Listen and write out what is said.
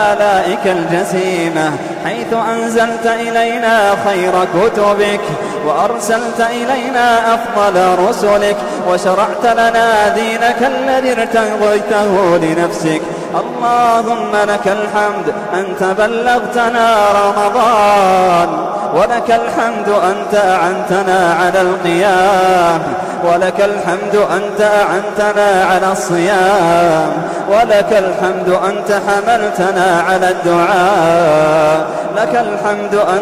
آلائك الجسيمة، حيث أنزلت إلينا خير كتبك وأرسلت إلينا أفضل رسلك وشرعت لنا دينك الذي ارتضيته لنفسك. اللهم لك الحمد أنت بلغتنا رمضان، ولك الحمد أنت أعنتنا على القيام، ولك الحمد أنت أعنتنا على الصيام، ولك الحمد أنت حملتنا على الدعاء، لك الحمد أنت